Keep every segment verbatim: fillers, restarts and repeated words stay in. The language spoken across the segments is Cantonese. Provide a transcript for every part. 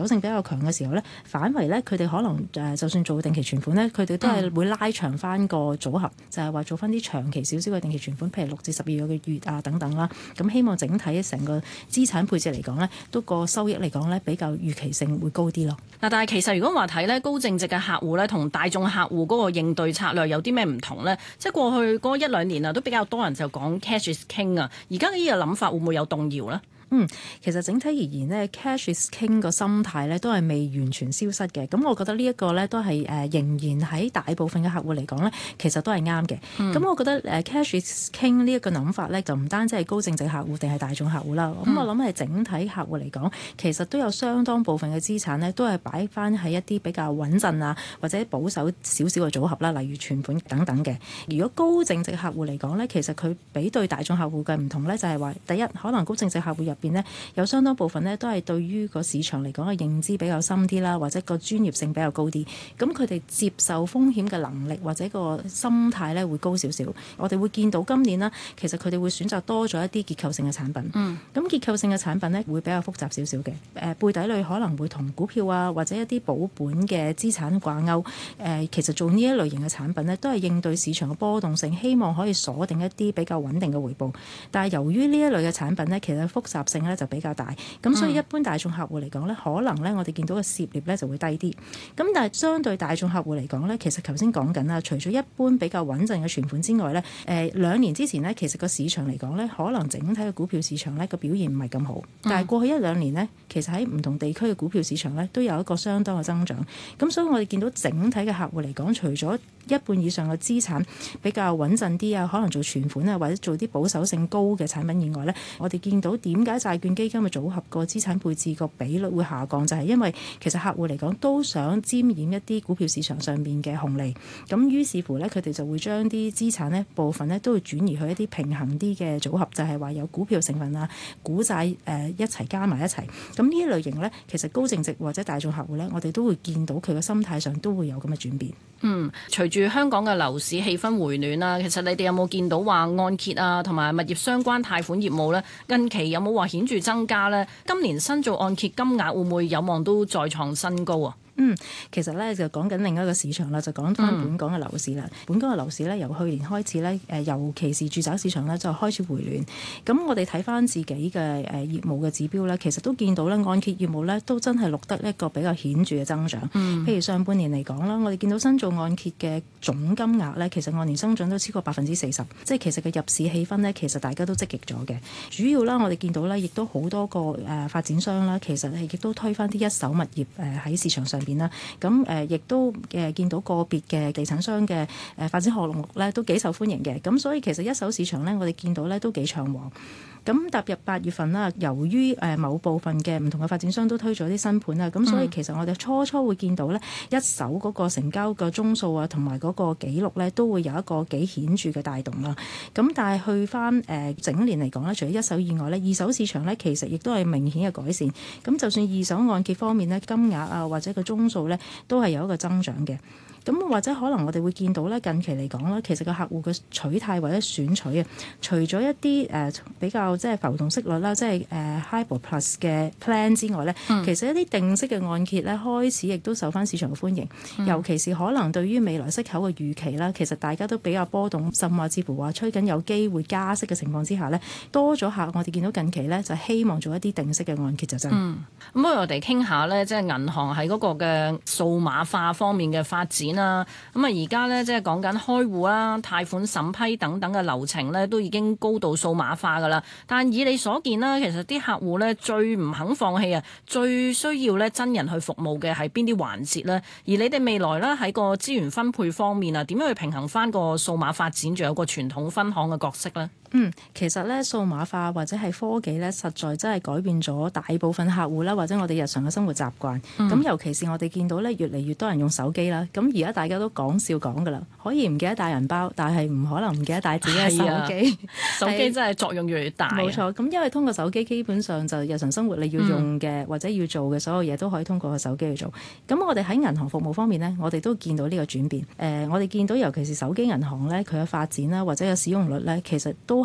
守性比較強嘅時候咧，反為咧佢哋可能誒就算做定期存款咧，佢哋都係會拉長翻個組合，嗯、就係話做翻啲長期少少嘅定期存款，譬如六至十二個月啊等等啦。咁希望整體成個資產配置嚟講咧，都個收益嚟講咧比較預期性會高啲咯。 嗱，但係其實如果話睇咧高淨值嘅客戶咧，同大眾客戶嗰個應對策略有啲咩唔同咧？即係過去嗰一兩年啊，都比較多人就講 cash is king 啊，而家呢個諗法會唔會有動搖咧？ 嗯，其實整體而言呢 cash is king 個心態咧都係未完全消失嘅。咁我覺得呢一個咧都係誒、呃、仍然喺大部分嘅客戶嚟講咧，其實都係啱嘅。咁、嗯、我覺得誒 cash is king 呢一個諗法咧，就唔單止係高淨值客戶定係大眾客戶啦。咁、嗯、我諗係整體客戶嚟講，其實都有相當部分嘅資產咧，都係擺翻喺一啲比較穩陣啊，或者保守少少嘅組合啦，例如存款等等嘅。如果高淨值客戶嚟講咧，其實佢比對大眾客戶嘅唔同咧，就係、是、話第一，可能高淨值客戶入邊呢，有相當部分呢都係對於個市場嚟講嘅認知比較深啲啦，或者個專業性比較高啲。咁佢哋接受風險嘅能力或者個心態呢會高少少。我哋會見到今年啦，其實佢哋會選擇多咗一啲結構性嘅產品。嗯。咁結構性嘅產品呢會比較複雜少少嘅。誒、呃、背底類可能會同股票啊或者一啲保本嘅資產掛鈎。誒、呃、其實做呢一類型嘅產品呢，都係應對市場嘅波動性，希望可以鎖定一啲比較穩定嘅回報。但係由於呢一類嘅產品呢，其實複雜性呢就比較大，咁所以一般大眾客戶嚟講呢，可能呢我哋見到嘅涉獵呢就會低啲。咁但係相對大眾客戶嚟講呢，其實頭先講緊啦，除咗一般比較穩陣嘅存款之外呢，誒、呃、兩年之前呢，其實個市場嚟講呢，可能整體嘅股票市場呢個表現唔係咁好。但係過去一兩年呢，其實喺唔同地區嘅股票市場呢，都有一個相當嘅增長。咁所以我哋見到整體嘅客戶嚟講，除咗一半以上嘅資產比較穩陣啲啊，可能做存款啊，或者做啲保守性高嘅產品以外呢，我哋見到點解債券基金嘅組合個資產配置個比率會下降，就係因為其實客戶嚟講都想沾染一啲股票市場上面嘅紅利，咁於是乎呢，佢哋就會將啲資產呢部分呢都會轉移去一啲平衡啲嘅組合，就係話有股票成分啊、股債誒一齊加埋一齊。咁呢一類型呢，其實高淨值或者大眾客戶呢，我哋都會見到佢嘅心態上都會有咁嘅轉變。 嗯，隨住香港嘅樓市氣氛回暖啦，其實你哋有冇見到話按揭啊同埋物業相關貸款業務呢？近期有冇話顯著增加呢？今年新造按揭金額會唔會有望都再創新高啊？ 嗯，其實咧就講緊另一個市場啦，就講翻本港嘅樓市啦。嗯、本港嘅樓市咧由去年開始咧，誒尤其是住宅市場咧就開始回暖。咁我哋睇翻自己嘅誒業務嘅指標咧，其實都見到咧按揭業務咧都真係錄得一個比較顯著嘅增長。嗯、譬如上半年嚟講啦，我哋見到新造按揭嘅總金額咧，其實按年增長都超過百分之四十。即係其實嘅入市氣氛咧，其實大家都積極咗嘅。主要啦，我哋見到咧，亦都好多個誒發展商啦，其實係亦都推翻啲一手物業誒喺市場上邊啦，咁誒亦都誒見到個別嘅地產商嘅誒發展項目咧都幾受歡迎嘅，咁所以其實一手市場咧我哋見到咧都幾暢旺。咁踏入八月份啦，由於誒某部分嘅唔同嘅發展商都推咗啲新盤啦，咁、嗯、所以其實我哋初初會見到咧一手嗰個成交嘅宗數啊，同埋嗰個記錄咧都會有一個幾顯著嘅帶動啦。咁但係去翻誒整年嚟講咧，除咗一手以外咧，二手市場咧其實亦都係明顯嘅改善。咁就算二手按揭方面咧，金額啊或者個宗數咧都係有一個增長嘅。咁或者可能我哋會見到咧，近期嚟講咧，其實個客戶嘅取態或者選取啊，除咗一啲誒、呃、比較即係浮動息率啦，即係誒、呃、HIBOR Plus 嘅 plan 之外咧，嗯、其實一啲定息嘅按揭咧，開始亦都受翻市場嘅歡迎。嗯、尤其是可能對於未來息口嘅預期啦，其實大家都比較波動，甚至乎話吹緊有機會加息嘅情況之下咧，多咗客我哋見到近期咧就希望做一啲定息嘅按揭就真。嗯， 咁不如我哋傾下咧，即係銀行喺嗰個嘅數碼化方面嘅發展。啦，咁啊而家咧即係講緊開戶啦、貸款審批等等嘅流程咧，都已經高度數碼化噶啦。但以你所見啦，其實啲客戶咧最唔肯放棄啊，最需要咧真人去服務嘅係邊啲環節咧？而你哋未來咧喺個資源分配方面啊，點樣去平衡翻個數碼發展，仲有個傳統分行嘅角色咧？ 嗯，其實咧數碼化或者係科技咧，實在真係改變咗大部分客戶啦，或者我哋日常嘅生活習慣。咁、嗯、尤其是我哋見到咧，越嚟越多人用手機啦。咁而家大家都講笑講噶啦，可以唔記得帶銀包，但係唔可能唔記得帶自己嘅手機。 啊、手機真係作用越嚟越大。 冇錯，咁因為通過手機，基本上就日常生活你要用嘅、嗯、或者要做嘅所有嘢都可以通過個手機去做。咁我哋喺銀行服務方面呢，我哋都見到呢個轉變。誒、呃，我哋見到尤其是手機銀行咧，佢嘅發展啦，或者嘅使用率咧，其實都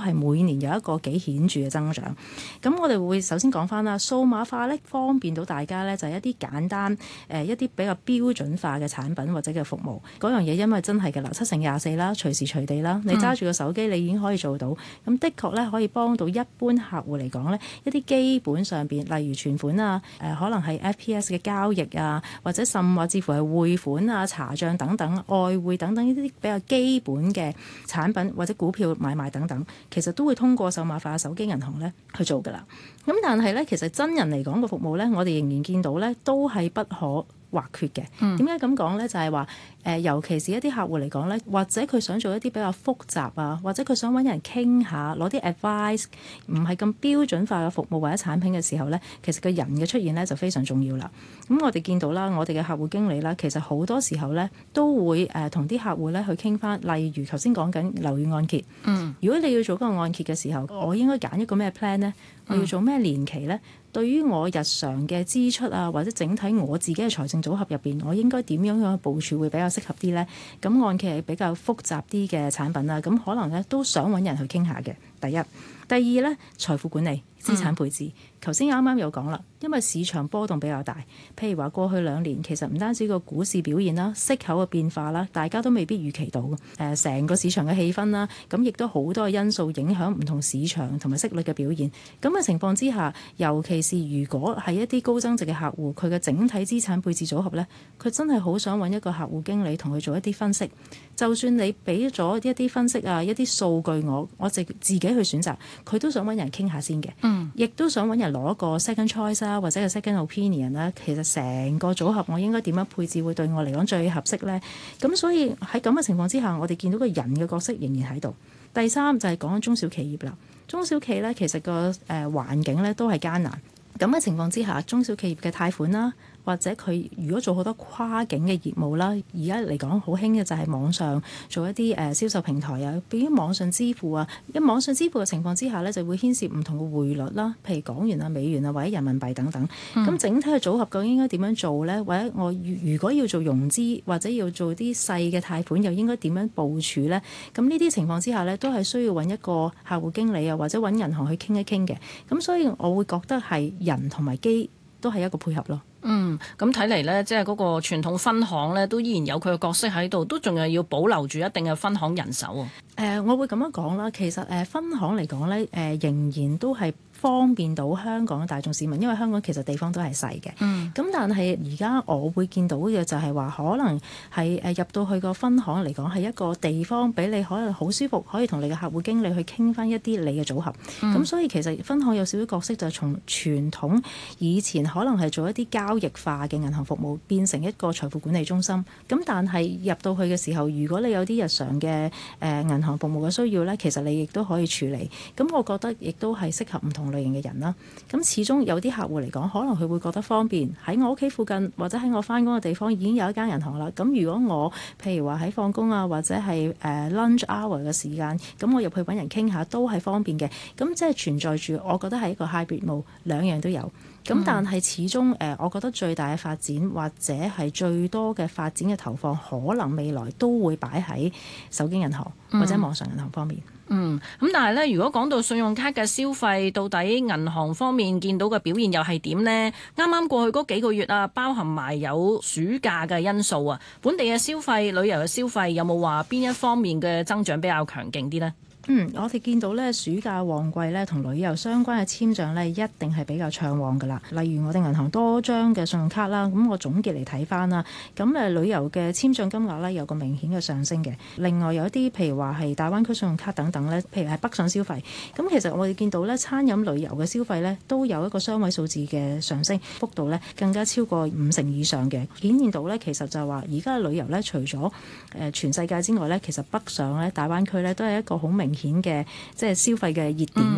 係每年有一個幾顯著嘅增長。咁我哋會首先講翻啦，數碼化咧方便到大家咧就係一啲簡單誒、呃、一啲比較標準化嘅產品或者嘅服務。嗰樣嘢因為真係嘅啦，七乘廿四啦，隨時隨地啦，你揸住個手機你已經可以做到。咁、嗯、的確咧可以幫到一般客戶嚟講咧一啲基本上邊，例如存款啊，誒、呃、可能係 F P S 嘅交易啊，或者甚或至乎係匯款啊、查帳等等、外匯等等呢啲比較基本嘅產品或者股票買賣等等，其實都會通過數碼化手機銀行咧去做㗎啦。咁但係咧，其實真人嚟講嘅服務咧，我哋仍然見到咧都係不可或缺嘅。點解咁講咧？就係話誒，尤其是一啲客戶嚟講咧，或者佢想做一啲比較複雜啊，或者佢想揾人傾下，攞啲 advice，唔係咁標準化嘅服務或者產品嘅時候咧，其實個人嘅出現咧就非常重要啦。咁我哋見到啦，我哋嘅客戶經理啦，其實好多時候咧都會誒同啲客戶咧去傾翻，例如頭先講緊樓宇按揭。嗯，如果你要做嗰個按揭嘅時候，我應該揀一個咩 plan 咧？我要做咩年期咧？對於我日常嘅支出啊，或者整體我自己嘅財政組合入邊，我應該點樣樣部署會比較適合啲呢？咁按揭係比較複雜啲嘅產品啦，咁可能咧都想揾人去傾下嘅。第一，第二呢，財富管理、資產配置。頭先啱啱有講啦，因為市場波動比較大，譬如話過去兩年其實唔單止個股市表現啦、息口嘅變化啦，大家都未必預期到誒成、呃、個市場嘅氣氛啦，咁亦都好多因素影響唔同市場同埋息率嘅表現。咁嘅情況之下，尤其是如果係一啲高增值嘅客戶，佢嘅整體資產配置組合呢，佢真係好想揾一個客戶經理同佢做一啲分析。就算你俾咗一啲分析啊、一啲數據我，我自自己去選擇，佢都想揾人傾下先嘅。嗯，亦都想揾人攞一個 second choice 啊，或者個 second opinion 啦。其實成個組合我應該點樣配置會對我嚟講最合適呢？咁所以喺咁嘅情況之下，我哋見到個人嘅角色仍然喺度。第三就係講緊中小企業啦。中小企呢，其實個誒、呃、環境呢都係艱難。咁嘅情況之下，中小企業嘅貸款啦，或者佢如果做好多跨境嘅業務啦，而家嚟講好興嘅就係網上做一啲誒、呃、銷售平台啊，比如網上支付啊。因網上支付嘅情況之下呢，就會牽涉唔同嘅匯率啦，譬如港元啊、美元啊或者人民幣等等。咁、嗯、整體嘅組合究竟應該點樣做呢？或者我如果要做融資或者要做啲細嘅貸款，又應該點樣部署呢？咁呢啲情況之下呢，都係需要揾一個客戶經理啊，或者揾銀行去傾一傾嘅。咁所以我會覺得係人同埋機都係一個配合咯。 嗯，咁睇嚟呢，即係嗰個傳統分行呢，都依然有佢嘅角色喺度，都仲係要保留住一定嘅分行人手啊。誒、 呃，我會咁樣講啦。其實誒、呃，分行嚟講呢，誒、呃、仍然都係方便到香港大眾市民，因為香港其實地方都係細嘅。嗯。咁但係而家我會見到嘅就係話，可能係誒入到去個分行嚟講，係一個地方俾你可能好舒服，可以同你嘅客戶經理去傾翻一啲你嘅組合。咁、嗯、所以其實分行有少少角色就係從傳統以前可能係做一啲交易化嘅銀行服務，變成一個財富管理中心。咁但係入到去嘅時候，如果你有啲日常嘅誒、呃、銀行服務嘅需要呢，其實你亦都可以處理。咁我覺得亦都係適合唔同類型嘅人啦。咁始終有啲客戶嚟講，可能佢會覺得方便，喺我屋企附近或者喺我返工嘅地方已經有一間銀行啦。咁如果我譬如話喺放工啊，或者係誒、uh, lunch hour 嘅時間，咁我入去揾人傾下都係方便嘅。咁即係存在住，我覺得係一個 hybrid mode，兩樣都有。咁、嗯、但係始終誒、呃，我覺得最大嘅發展或者係最多嘅發展嘅投放，可能未來都會擺喺手機銀行或者網上銀行方面。 嗯，咁但係咧，如果講到信用卡嘅消費，到底銀行方面見到嘅表現又係點呢？啱啱過去嗰幾個月啊，包含埋有暑假嘅因素啊，本地嘅消費、旅遊嘅消費有冇話邊一方面嘅增長比較強勁啲呢？ 嗯，我哋見到咧暑假旺季咧同旅遊相關嘅簽賬咧一定係比較暢旺㗎啦。例如我哋銀行多張嘅信用卡啦，咁我總結嚟睇翻啦，咁誒旅遊嘅簽賬金額咧有個明顯嘅上升嘅。另外有一啲譬如話係大灣區信用卡等等咧，譬如係北上消費，咁其實我哋見到咧餐飲旅遊嘅消費咧都有一個雙位數字嘅上升幅度咧，更加超過五成以上嘅，顯現到咧其實就係話而家嘅旅遊咧除咗誒全世界之外咧，其實北上咧大灣區咧都係一個好明顯嘅即係消費嘅熱點咯。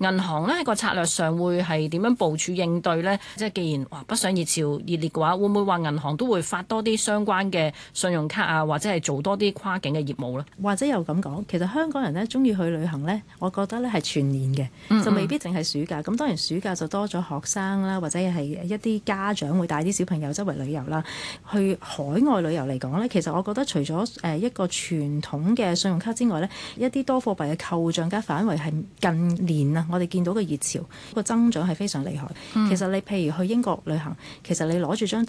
銀行呢喺個策略上會係點樣部署應對呢？即係既然哇北上熱潮熱烈嘅話，會唔會話銀行都會發多啲相關嘅信用卡啊，或者係做多啲跨境嘅業務呢？ 或者又咁講，其實香港人呢中意去旅行呢，我覺得呢係全年嘅，嗯嗯就未必淨係暑假。咁當然暑假就多咗學生啦，或者係一啲家長會帶啲小朋友周圍旅遊啦。去海外旅遊嚟講呢，其實我覺得除咗誒一個傳統嘅信用卡之外呢，一啲多貨幣嘅扣賬加範圍係近年啊，我哋見到嘅熱潮個增長係非常厲害。嗯、其實你譬如去英國旅行，其實你攞住張